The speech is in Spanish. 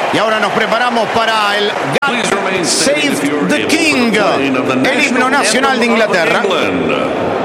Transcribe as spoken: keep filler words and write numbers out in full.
Y ahora nos preparamos para el God Save the King, el himno nacional de Inglaterra.